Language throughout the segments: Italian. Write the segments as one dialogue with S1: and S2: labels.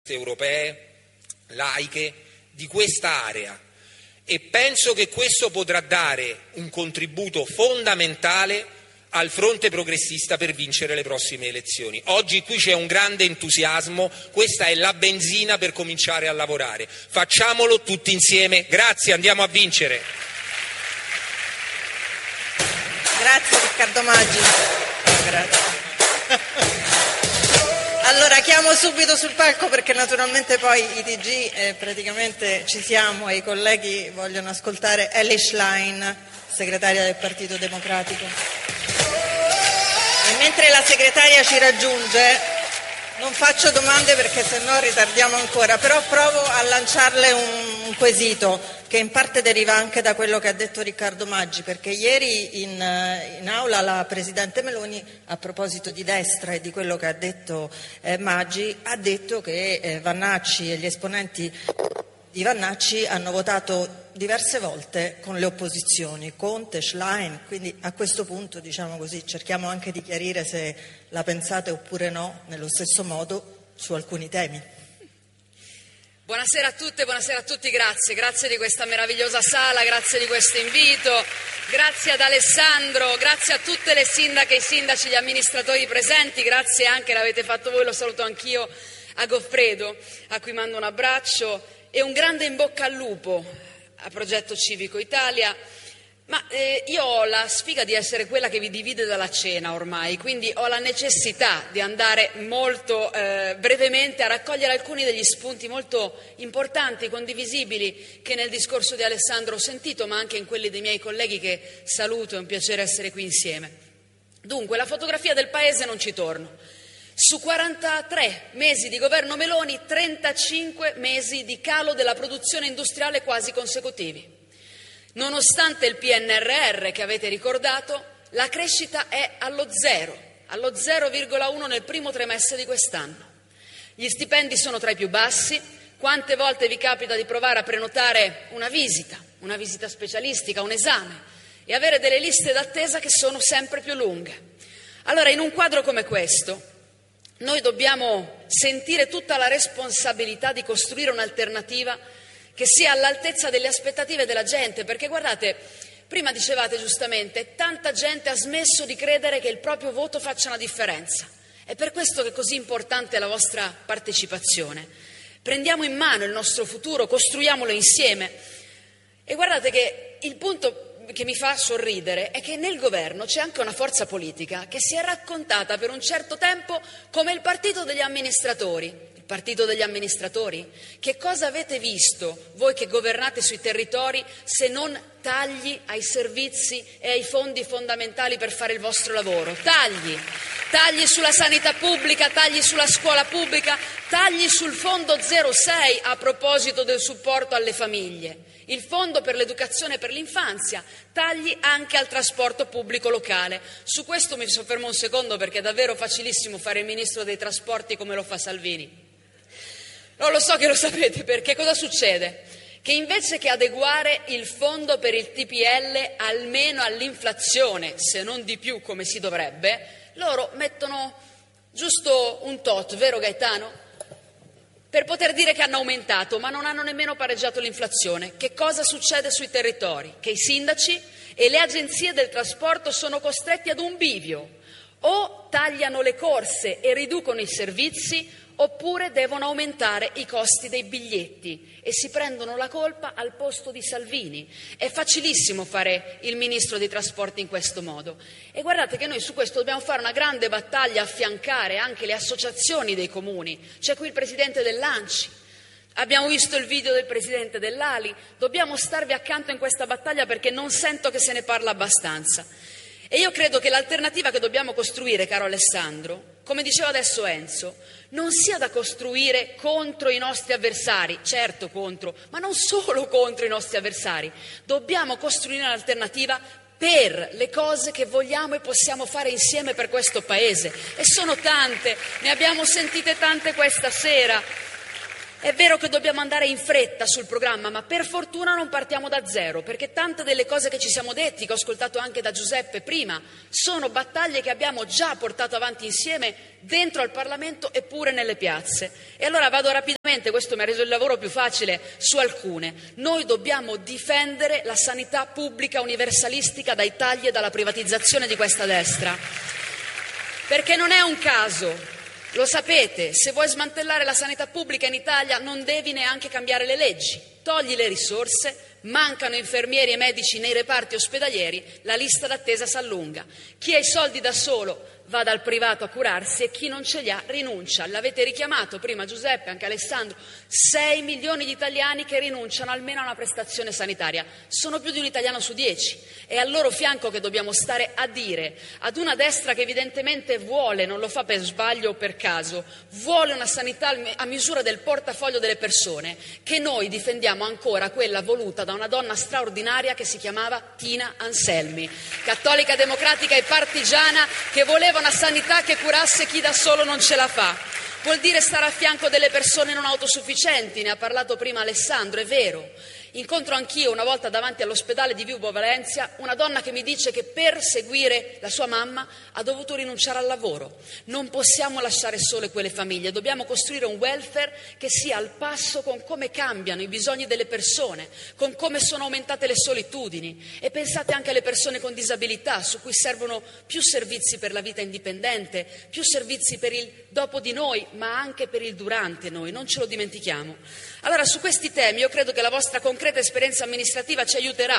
S1: europee laiche di questa area, e penso che questo potrà dare un contributo fondamentale al fronte progressista per vincere le prossime elezioni. Oggi qui c'è un grande entusiasmo, questa è la benzina per cominciare a lavorare. Facciamolo tutti insieme. Grazie, andiamo a vincere.
S2: Grazie Riccardo Maggi. Grazie. Allora chiamo subito sul palco, perché naturalmente poi i TG praticamente ci siamo e i colleghi vogliono ascoltare Elly Schlein, segretaria del Partito Democratico. E mentre la segretaria ci raggiunge, non faccio domande perché sennò ritardiamo ancora, però provo a lanciarle un quesito che in parte deriva anche da quello che ha detto Riccardo Maggi, perché ieri in aula la Presidente Meloni, a proposito di destra e di quello che ha detto Maggi, ha detto che Vannacci e gli esponenti di Vannacci hanno votato diverse volte con le opposizioni, Conte, Schlein, quindi a questo punto, diciamo così, cerchiamo anche di chiarire se la pensate oppure no nello stesso modo su alcuni temi.
S3: Buonasera a tutte, buonasera a tutti, grazie di questa meravigliosa sala, grazie di questo invito, grazie ad Alessandro, grazie a tutte le sindache, i sindaci, gli amministratori presenti, grazie anche, l'avete fatto voi, lo saluto anch'io, a Goffredo, a cui mando un abbraccio e un grande in bocca al lupo a Progetto Civico Italia. Ma io ho la sfiga di essere quella che vi divide dalla cena ormai, quindi ho la necessità di andare molto brevemente a raccogliere alcuni degli spunti molto importanti, condivisibili, che nel discorso di Alessandro ho sentito, ma anche in quelli dei miei colleghi che saluto, è un piacere essere qui insieme. Dunque, la fotografia del Paese non ci torno. Su 43 mesi di governo Meloni, 35 mesi di calo della produzione industriale quasi consecutivi. Nonostante il PNRR che avete ricordato, la crescita è allo 0,1 nel primo trimestre di quest'anno. Gli stipendi sono tra i più bassi. Quante volte vi capita di provare a prenotare una visita specialistica, un esame, e avere delle liste d'attesa che sono sempre più lunghe? Allora, in un quadro come questo, noi dobbiamo sentire tutta la responsabilità di costruire un'alternativa che sia all'altezza delle aspettative della gente, perché guardate, prima dicevate giustamente, tanta gente ha smesso di credere che il proprio voto faccia una differenza. È per questo che è così importante la vostra partecipazione. Prendiamo in mano il nostro futuro, costruiamolo insieme. E guardate che il punto che mi fa sorridere è che nel governo c'è anche una forza politica che si è raccontata per un certo tempo come il partito degli amministratori. Partito degli amministratori? Che cosa avete visto voi che governate sui territori se non tagli ai servizi e ai fondi fondamentali per fare il vostro lavoro? Tagli sulla sanità pubblica, tagli sulla scuola pubblica, tagli sul fondo 06 a proposito del supporto alle famiglie, il fondo per l'educazione e per l'infanzia, tagli anche al trasporto pubblico locale. Su questo mi soffermo un secondo perché è davvero facilissimo fare il ministro dei trasporti come lo fa Salvini. No, lo so che lo sapete, perché cosa succede? Che invece che adeguare il fondo per il TPL almeno all'inflazione, se non di più come si dovrebbe, loro mettono giusto un tot, vero Gaetano? Per poter dire che hanno aumentato, ma non hanno nemmeno pareggiato l'inflazione. Che cosa succede sui territori? Che i sindaci e le agenzie del trasporto sono costretti ad un bivio. O tagliano le corse e riducono i servizi, oppure devono aumentare i costi dei biglietti e si prendono la colpa al posto di Salvini. È facilissimo fare il ministro dei trasporti in questo modo. E guardate che noi su questo dobbiamo fare una grande battaglia, affiancare anche le associazioni dei comuni. C'è qui il presidente dell'ANCI, abbiamo visto il video del presidente dell'ALI, dobbiamo starvi accanto in questa battaglia perché non sento che se ne parla abbastanza. E io credo che l'alternativa che dobbiamo costruire, caro Alessandro, come diceva adesso Enzo, non sia da costruire contro i nostri avversari, certo contro, ma non solo contro i nostri avversari. Dobbiamo costruire un'alternativa per le cose che vogliamo e possiamo fare insieme per questo Paese. E sono tante, ne abbiamo sentite tante questa sera. È vero che dobbiamo andare in fretta sul programma, ma per fortuna non partiamo da zero, perché tante delle cose che ci siamo detti, che ho ascoltato anche da Giuseppe prima, sono battaglie che abbiamo già portato avanti insieme dentro al Parlamento e pure nelle piazze. E allora vado rapidamente, questo mi ha reso il lavoro più facile, su alcune. Noi dobbiamo difendere la sanità pubblica universalistica dai tagli e dalla privatizzazione di questa destra, perché non è un caso. Lo sapete, se vuoi smantellare la sanità pubblica in Italia non devi neanche cambiare le leggi, togli le risorse, mancano infermieri e medici nei reparti ospedalieri, la lista d'attesa si allunga. Chi ha i soldi da solo va dal privato a curarsi e chi non ce li ha rinuncia. L'avete richiamato prima Giuseppe, anche Alessandro, 6 milioni di italiani che rinunciano almeno a una prestazione sanitaria, sono più di un italiano su 10. È al loro fianco che dobbiamo stare a dire ad una destra che evidentemente vuole, non lo fa per sbaglio o per caso, vuole una sanità a misura del portafoglio delle persone, che noi difendiamo ancora quella voluta da una donna straordinaria che si chiamava Tina Anselmi, cattolica democratica e partigiana, che voleva una sanità che curasse chi da solo non ce la fa. Vuol dire stare a fianco delle persone non autosufficienti, ne ha parlato prima Alessandro, è vero. Incontro anch'io una volta davanti all'ospedale di Vibo Valentia una donna che mi dice che per seguire la sua mamma ha dovuto rinunciare al lavoro. Non possiamo lasciare sole quelle famiglie, dobbiamo costruire un welfare che sia al passo con come cambiano i bisogni delle persone, con come sono aumentate le solitudini. E pensate anche alle persone con disabilità, su cui servono più servizi per la vita indipendente, più servizi per il dopo di noi, ma anche per il durante noi, non ce lo dimentichiamo. Allora, su questi temi io credo che la vostra concreta esperienza amministrativa ci aiuterà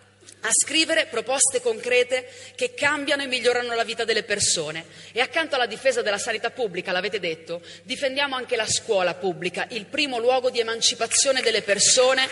S3: a scrivere proposte concrete che cambiano e migliorano la vita delle persone. E accanto alla difesa della sanità pubblica, l'avete detto, difendiamo anche la scuola pubblica, il primo luogo di emancipazione delle persone,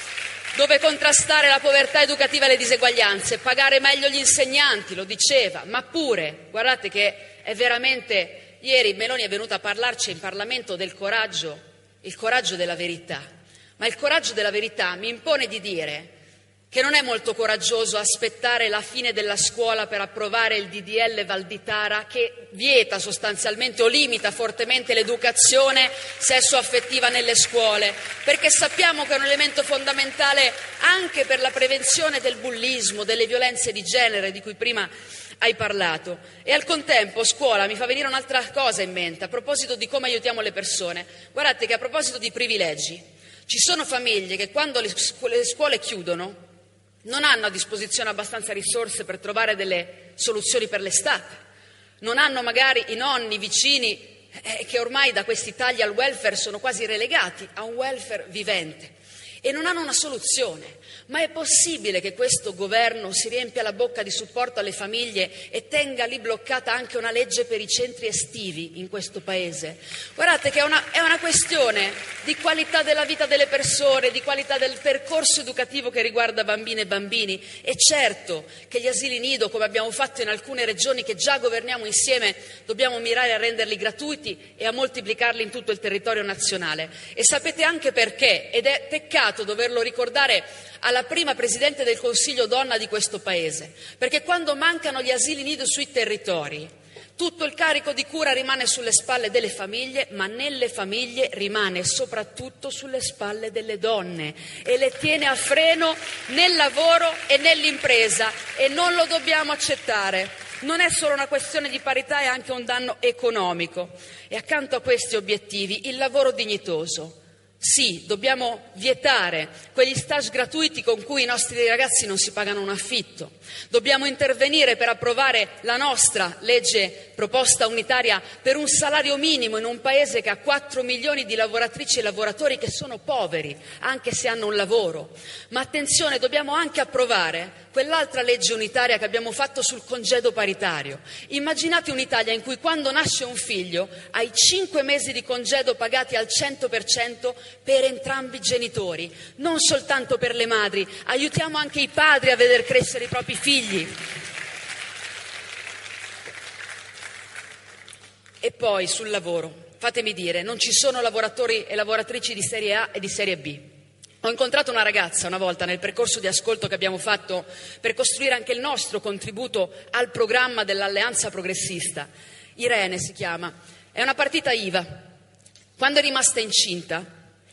S3: dove contrastare la povertà educativa e le diseguaglianze, pagare meglio gli insegnanti, lo diceva, ma pure, guardate che è veramente, ieri Meloni è venuta a parlarci in Parlamento del coraggio, il coraggio della verità, ma il coraggio della verità mi impone di dire che non è molto coraggioso aspettare la fine della scuola per approvare il DDL Valditara che vieta sostanzialmente o limita fortemente l'educazione sessuoaffettiva nelle scuole, perché sappiamo che è un elemento fondamentale anche per la prevenzione del bullismo, delle violenze di genere di cui prima hai parlato. E al contempo scuola mi fa venire un'altra cosa in mente a proposito di come aiutiamo le persone. Guardate che a proposito di privilegi, ci sono famiglie che quando le scuole chiudono non hanno a disposizione abbastanza risorse per trovare delle soluzioni per l'estate, non hanno magari i nonni, i vicini che ormai da questi tagli al welfare sono quasi relegati a un welfare vivente e non hanno una soluzione. Ma è possibile che questo governo si riempia la bocca di supporto alle famiglie e tenga lì bloccata anche una legge per i centri estivi in questo Paese? Guardate che è una questione di qualità della vita delle persone, di qualità del percorso educativo che riguarda bambine e bambini. E certo che gli asili nido, come abbiamo fatto in alcune regioni che già governiamo insieme, dobbiamo mirare a renderli gratuiti e a moltiplicarli in tutto il territorio nazionale. E sapete anche perché, ed è peccato doverlo ricordare alla prima Presidente del Consiglio donna di questo Paese, perché quando mancano gli asili nido sui territori, tutto il carico di cura rimane sulle spalle delle famiglie, ma nelle famiglie rimane soprattutto sulle spalle delle donne e le tiene a freno nel lavoro e nell'impresa e non lo dobbiamo accettare. Non è solo una questione di parità, è anche un danno economico. E accanto a questi obiettivi, il lavoro dignitoso. Sì, dobbiamo vietare quegli stage gratuiti con cui i nostri ragazzi non si pagano un affitto. Dobbiamo intervenire per approvare la nostra legge proposta unitaria per un salario minimo in un Paese che ha 4 milioni di lavoratrici e lavoratori che sono poveri, anche se hanno un lavoro. Ma attenzione, dobbiamo anche approvare quell'altra legge unitaria che abbiamo fatto sul congedo paritario. Immaginate un'Italia in cui quando nasce un figlio hai 5 mesi di congedo pagati al 100% per entrambi i genitori, non soltanto per le madri. Aiutiamo anche i padri a veder crescere i propri figli. E poi sul lavoro, fatemi dire, non ci sono lavoratori e lavoratrici di serie A e di serie B. Ho incontrato una ragazza una volta nel percorso di ascolto che abbiamo fatto per costruire anche il nostro contributo al programma dell'Alleanza Progressista. Irene si chiama, è una partita IVA. Quando è rimasta incinta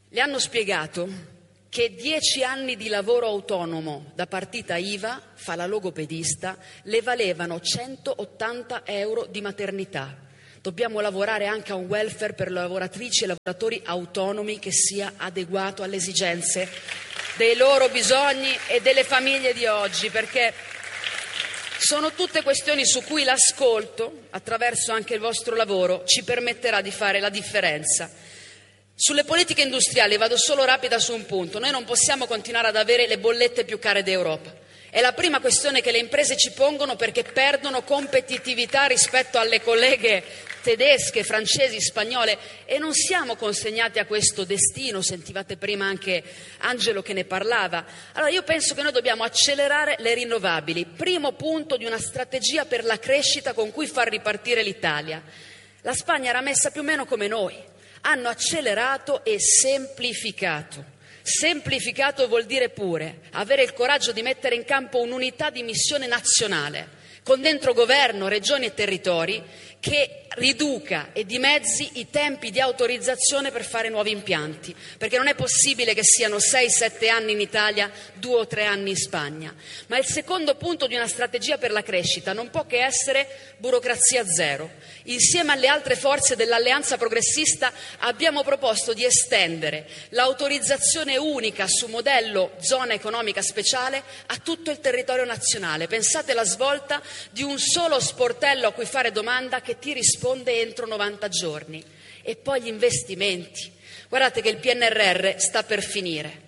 S3: Le hanno spiegato che 10 anni di lavoro autonomo da partita IVA, fa la logopedista, le valevano 180 euro di maternità. Dobbiamo lavorare anche a un welfare per lavoratrici e lavoratori autonomi che sia adeguato alle esigenze dei loro bisogni e delle famiglie di oggi, perché sono tutte questioni su cui l'ascolto, attraverso anche il vostro lavoro, ci permetterà di fare la differenza. Sulle politiche industriali vado solo rapida su un punto. Noi non possiamo continuare ad avere le bollette più care d'Europa. È la prima questione che le imprese ci pongono perché perdono competitività rispetto alle colleghe tedesche, francesi, spagnole e non siamo consegnati a questo destino. Sentivate prima anche Angelo che ne parlava. Allora io penso che noi dobbiamo accelerare le rinnovabili, primo punto di una strategia per la crescita con cui far ripartire l'Italia. La Spagna era messa più o meno come noi, hanno accelerato e semplificato. Semplificato vuol dire pure avere il coraggio di mettere in campo un'unità di missione nazionale, con dentro governo, regioni e territori, che riduca e dimezzi i tempi di autorizzazione per fare nuovi impianti, perché non è possibile che siano 6-7 anni in Italia, 2 o 3 anni in Spagna. Ma il secondo punto di una strategia per la crescita non può che essere burocrazia zero. Insieme alle altre forze dell'Alleanza Progressista abbiamo proposto di estendere l'autorizzazione unica su modello zona economica speciale a tutto il territorio nazionale. Pensate alla svolta di un solo sportello a cui fare domanda che ti risponde entro 90 giorni. E poi gli investimenti. Guardate che il PNRR sta per finire.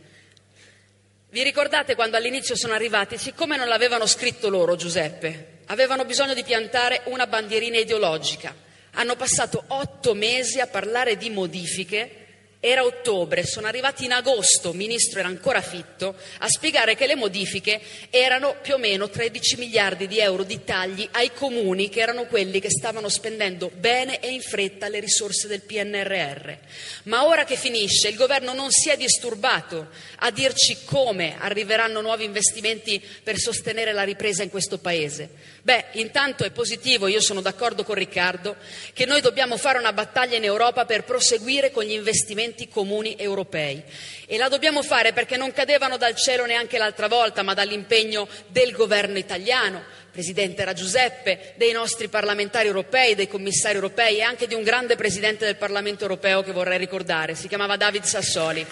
S3: Vi ricordate quando all'inizio sono arrivati? Siccome non l'avevano scritto loro, Giuseppe, avevano bisogno di piantare una bandierina ideologica. Hanno passato 8 mesi a parlare di modifiche. Era ottobre, sono arrivati in agosto, Ministro era ancora Fitto, a spiegare che le modifiche erano più o meno 13 miliardi di euro di tagli ai comuni, che erano quelli che stavano spendendo bene e in fretta le risorse del PNRR. Ma ora che finisce, il governo non si è disturbato a dirci come arriveranno nuovi investimenti per sostenere la ripresa in questo Paese. Beh, intanto è positivo, io sono d'accordo con Riccardo, che noi dobbiamo fare una battaglia in Europa per proseguire con gli investimenti comuni europei e la dobbiamo fare perché non cadevano dal cielo neanche l'altra volta, ma dall'impegno del governo italiano. Il presidente era Giuseppe, dei nostri parlamentari europei, dei commissari europei e anche di un grande presidente del Parlamento europeo che vorrei ricordare, si chiamava David Sassoli.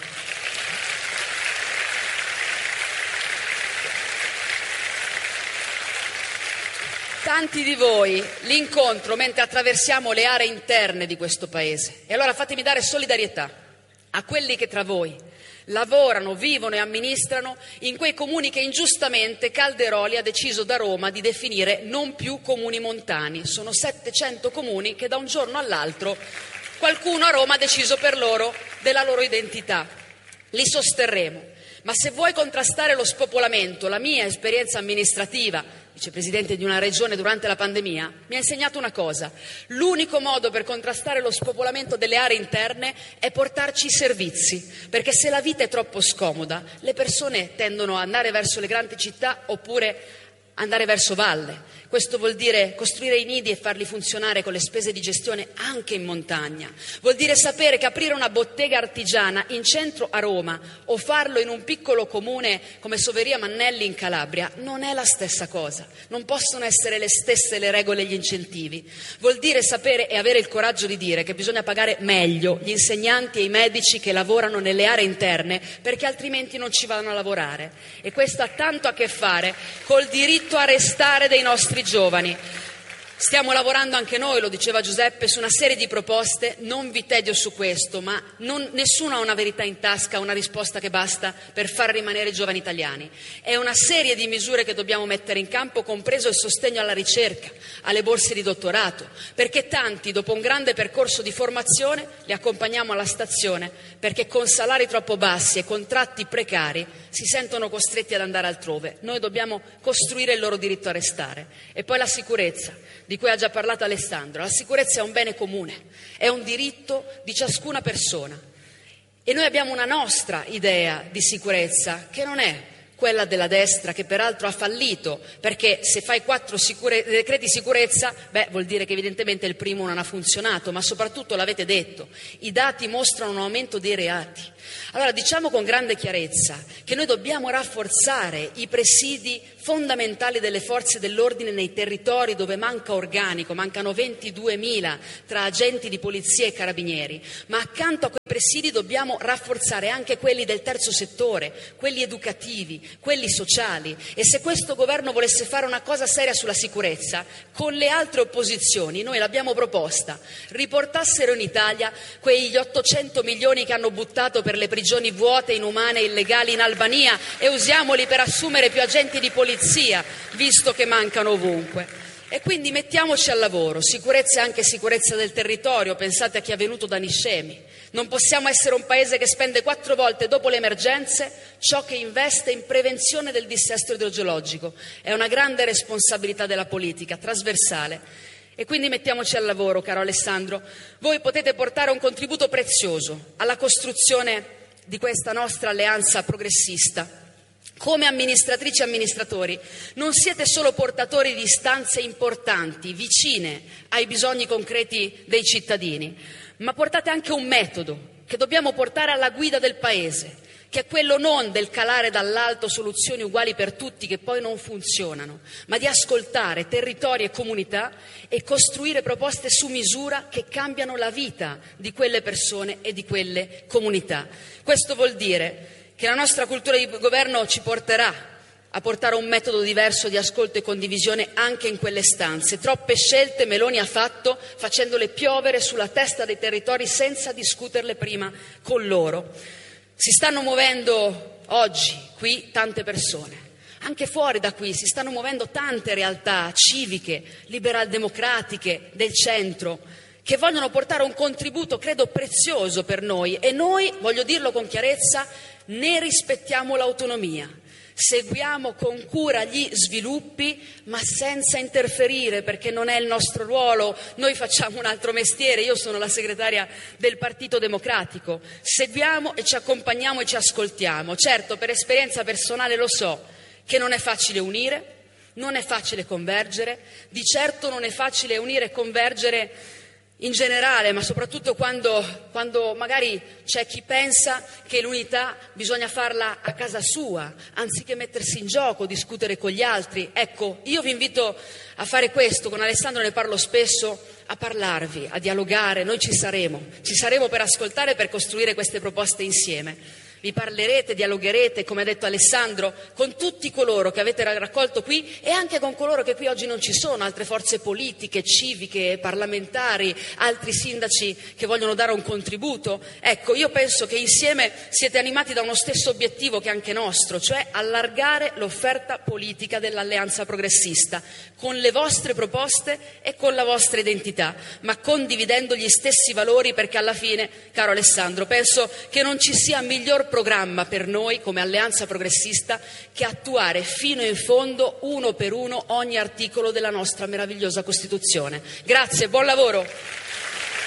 S3: Tanti di voi l'incontro mentre attraversiamo le aree interne di questo Paese. E allora fatemi dare solidarietà a quelli che tra voi lavorano, vivono e amministrano in quei comuni che ingiustamente Calderoli ha deciso da Roma di definire non più comuni montani. Sono 700 comuni che da un giorno all'altro qualcuno a Roma ha deciso per loro della loro identità. Li sosterremo. Ma se vuoi contrastare lo spopolamento, la mia esperienza amministrativa, vicepresidente di una regione durante la pandemia, mi ha insegnato una cosa: l'unico modo per contrastare lo spopolamento delle aree interne è portarci i servizi, perché se la vita è troppo scomoda, le persone tendono ad andare verso le grandi città oppure andare verso valle. Questo vuol dire costruire i nidi e farli funzionare con le spese di gestione anche in montagna. Vuol dire sapere che aprire una bottega artigiana in centro a Roma o farlo in un piccolo comune come Soveria Mannelli in Calabria non è la stessa cosa. Non possono essere le stesse le regole e gli incentivi. Vuol dire sapere e avere il coraggio di dire che bisogna pagare meglio gli insegnanti e i medici che lavorano nelle aree interne, perché altrimenti non ci vanno a lavorare. E questo ha tanto a che fare col diritto a restare dei nostri giovani. Stiamo lavorando anche noi, lo diceva Giuseppe, su una serie di proposte, non vi tedio su questo, ma nessuno ha una verità in tasca, una risposta che basta per far rimanere i giovani italiani. È una serie di misure che dobbiamo mettere in campo, compreso il sostegno alla ricerca, alle borse di dottorato, perché tanti, dopo un grande percorso di formazione, li accompagniamo alla stazione, perché con salari troppo bassi e contratti precari si sentono costretti ad andare altrove. Noi dobbiamo costruire il loro diritto a restare. E poi la sicurezza, di cui ha già parlato Alessandro. La sicurezza è un bene comune, è un diritto di ciascuna persona e noi abbiamo una nostra idea di sicurezza che non è quella della destra, che peraltro ha fallito, perché se fai 4 decreti sicurezza, vuol dire che evidentemente il primo non ha funzionato, ma soprattutto l'avete detto, i dati mostrano un aumento dei reati. Allora diciamo con grande chiarezza che noi dobbiamo rafforzare i presidi fondamentali delle forze dell'ordine nei territori dove manca organico, mancano 22.000 tra agenti di polizia e carabinieri, ma accanto a quei presidi dobbiamo rafforzare anche quelli del terzo settore, quelli educativi, quelli sociali, e se questo governo volesse fare una cosa seria sulla sicurezza, con le altre opposizioni, noi l'abbiamo proposta, riportassero in Italia quegli 800 milioni che hanno buttato per le prigioni vuote, inumane e illegali in Albania e usiamoli per assumere più agenti di polizia, visto che mancano ovunque. E quindi mettiamoci al lavoro, sicurezza e anche sicurezza del territorio, pensate a chi è venuto da Niscemi. Non possiamo essere un paese che spende 4 volte dopo le emergenze ciò che investe in prevenzione del dissesto idrogeologico. È una grande responsabilità della politica, trasversale. E quindi mettiamoci al lavoro, caro Alessandro. Voi potete portare un contributo prezioso alla costruzione di questa nostra alleanza progressista. Come amministratrici e amministratori non siete solo portatori di istanze importanti, vicine ai bisogni concreti dei cittadini, ma portate anche un metodo che dobbiamo portare alla guida del Paese, che è quello non del calare dall'alto soluzioni uguali per tutti che poi non funzionano, ma di ascoltare territori e comunità e costruire proposte su misura che cambiano la vita di quelle persone e di quelle comunità. Questo vuol dire che la nostra cultura di governo ci porterà a portare un metodo diverso di ascolto e condivisione anche in quelle stanze. Troppe scelte Meloni ha fatto facendole piovere sulla testa dei territori senza discuterle prima con loro. Si stanno muovendo oggi qui tante persone, anche fuori da qui si stanno muovendo tante realtà civiche, liberal-democratiche del centro, che vogliono portare un contributo, credo, prezioso per noi, e noi, voglio dirlo con chiarezza, ne rispettiamo l'autonomia. Seguiamo con cura gli sviluppi, ma senza interferire, perché non è il nostro ruolo. Noi facciamo un altro mestiere, io sono la segretaria del Partito Democratico. Seguiamo e ci accompagniamo e ci ascoltiamo. Certo, per esperienza personale lo so che non è facile unire, non è facile convergere, di certo non è facile unire e convergere in generale, ma soprattutto quando magari c'è chi pensa che l'unità bisogna farla a casa sua, anziché mettersi in gioco, discutere con gli altri. Ecco, io vi invito a fare questo, con Alessandro ne parlo spesso, a parlarvi, a dialogare. Noi ci saremo per ascoltare e per costruire queste proposte insieme. Vi parlerete, dialogherete, come ha detto Alessandro, con tutti coloro che avete raccolto qui e anche con coloro che qui oggi non ci sono, altre forze politiche, civiche, parlamentari, altri sindaci che vogliono dare un contributo. Ecco, io penso che insieme siete animati da uno stesso obiettivo che è anche nostro, cioè allargare l'offerta politica dell'Alleanza Progressista, con le vostre proposte e con la vostra identità, ma condividendo gli stessi valori, perché alla fine, caro Alessandro, penso che non ci sia miglior programma per noi come Alleanza Progressista che attuare fino in fondo, uno per uno, ogni articolo della nostra meravigliosa Costituzione. Grazie, buon lavoro.